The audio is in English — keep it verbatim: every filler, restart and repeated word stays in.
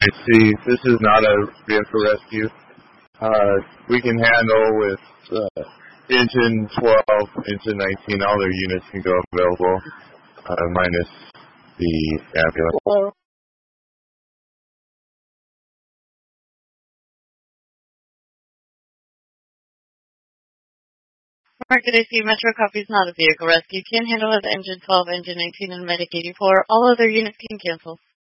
I see. This is not a vehicle rescue. Uh, we can handle with uh, engine twelve, engine nineteen. All their units can go available, uh, minus the ambulance. Market A C Metro copies not a vehicle rescue. Can handle with engine twelve, engine nineteen, and medic eighty-four. All other units can cancel.